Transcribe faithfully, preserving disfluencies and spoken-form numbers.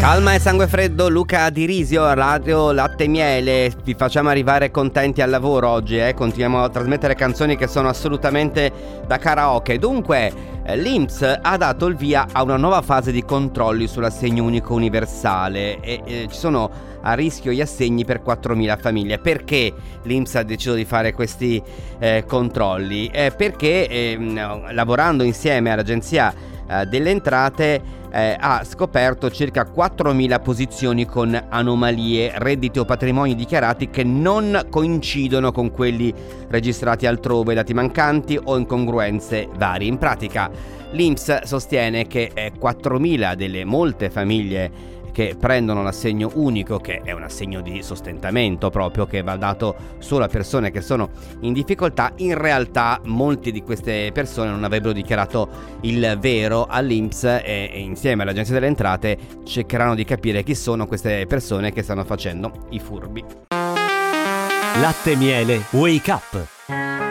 Calma e sangue freddo, Luca Di Risio, Radio Latte e Miele. Vi facciamo arrivare contenti al lavoro oggi, eh? Continuiamo a trasmettere canzoni che sono assolutamente da karaoke. Dunque, eh, l'I N P S ha dato il via a una nuova fase di controlli sull'assegno unico universale e eh, ci sono a rischio gli assegni per quattromila famiglie. Perché l'I N P S ha deciso di fare questi eh, controlli? Eh, perché eh, lavorando insieme all'Agenzia eh, delle Entrate Eh, ha scoperto circa quattromila posizioni con anomalie, redditi o patrimoni dichiarati che non coincidono con quelli registrati altrove, dati mancanti o incongruenze varie. In pratica l'I N P S sostiene che eh, quattromila delle molte famiglie che prendono l'assegno unico, che è un assegno di sostentamento proprio, che va dato solo a persone che sono in difficoltà, in realtà molti di queste persone non avrebbero dichiarato il vero all'I N P S e, e insieme all'Agenzia delle Entrate cercheranno di capire chi sono queste persone che stanno facendo i furbi. Latte e Miele Wake Up.